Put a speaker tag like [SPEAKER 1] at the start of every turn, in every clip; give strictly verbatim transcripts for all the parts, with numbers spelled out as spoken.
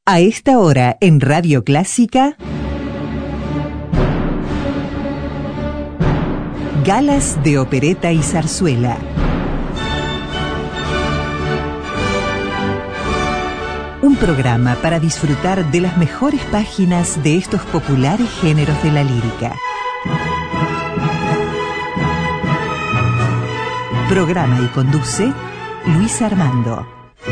[SPEAKER 1] A esta hora en Radio Clásica, galas de opereta y zarzuela. Un programa para disfrutar de las mejores páginas de estos populares géneros de la lírica. Programa y conduce Luis Armando.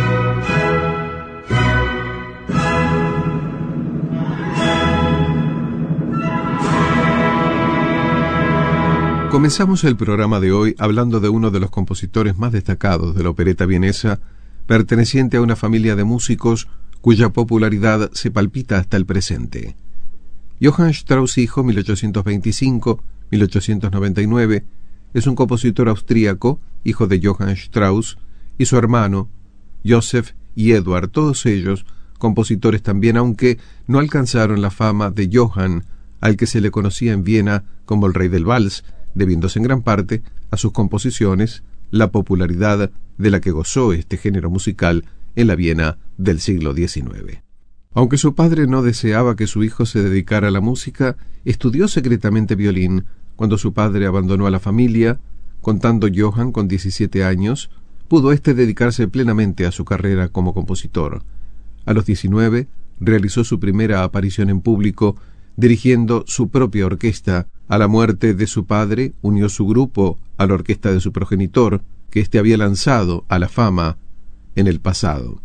[SPEAKER 2] Comenzamos el programa de hoy hablando de uno de los compositores más destacados de la opereta vienesa, perteneciente a una familia de músicos cuya popularidad se palpita hasta el presente. Johann Strauss hijo, mil ochocientos veinticinco a mil ochocientos noventa y nueve, es un compositor austríaco, hijo de Johann Strauss, y su hermano, Joseph y Eduard, todos ellos compositores también, aunque no alcanzaron la fama de Johann, al que se le conocía en Viena como el rey del vals, debiéndose en gran parte a sus composiciones la popularidad de la que gozó este género musical en la Viena del siglo diecinueve. Aunque su padre no deseaba que su hijo se dedicara a la música, estudió secretamente violín cuando su padre abandonó a la familia. Contando Johann con diecisiete años, pudo éste dedicarse plenamente a su carrera como compositor. A los diecinueve realizó su primera aparición en público dirigiendo su propia orquesta. A la muerte de su padre, unió su grupo a la orquesta de su progenitor, que éste había lanzado a la fama en el pasado.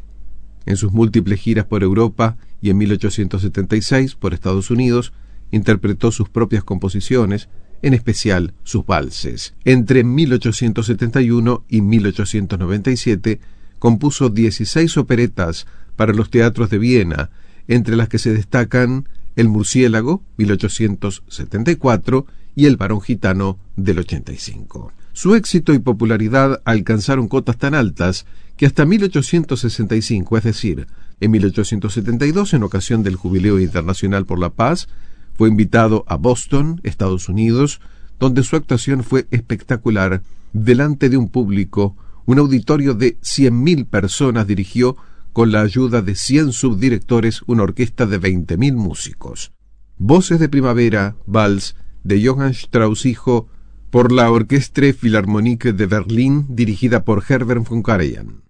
[SPEAKER 2] En sus múltiples giras por Europa y en mil ochocientos setenta y seis por Estados Unidos, interpretó sus propias composiciones, en especial sus valses. Entre mil ochocientos setenta y uno y mil ochocientos noventa y siete compuso dieciséis operetas para los teatros de Viena, entre las que se destacan El Murciélago, mil ochocientos setenta y cuatro, y El Barón Gitano, del ochenta y cinco. Su éxito y popularidad alcanzaron cotas tan altas que hasta mil ochocientos sesenta y cinco, es decir, en mil ochocientos setenta y dos, en ocasión del Jubileo Internacional por la Paz, fue invitado a Boston, Estados Unidos, donde su actuación fue espectacular. Delante de un público, un auditorio de cien mil personas, dirigió con la ayuda de cien subdirectores una orquesta de veinte mil músicos. Voces de Primavera, vals, de Johann Strauss hijo, por la Orchestre Philharmonique de Berlín, dirigida por Herbert von Karajan.